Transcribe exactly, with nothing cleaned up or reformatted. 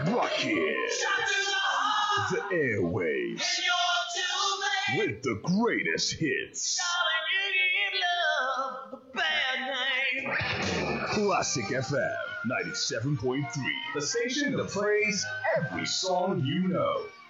Rockin' the airwaves with the greatest hits. Classic F M ninety-seven point three, the station that plays every song you know.